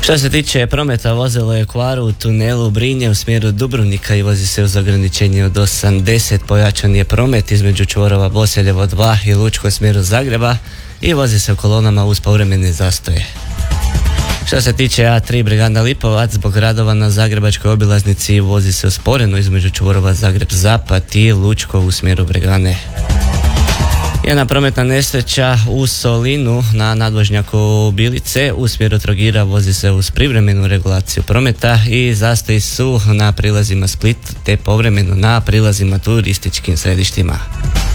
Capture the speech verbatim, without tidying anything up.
Što se tiče prometa, vozilo je kvaru u tunelu Brinje u smjeru Dubrovnika i vozi se uz ograničenje od osamdeset. Pojačan je promet između čvorova Boseljevo dva i Lučko u smjeru Zagreba i vozi se u kolonama uz povremene zastoje. Što se tiče A tri Brigada Lipovac, zbog radova na zagrebačkoj obilaznici vozi se usporeno između čvorova Zagreb Zapad i Lučko u smjeru Bregane. Jedna prometna nesreća u Solinu na nadvožnjaku Bilice u smjeru Trogira vozi se uz privremenu regulaciju prometa i zastoji su na prilazima Split te povremeno na prilazima turističkim središtima.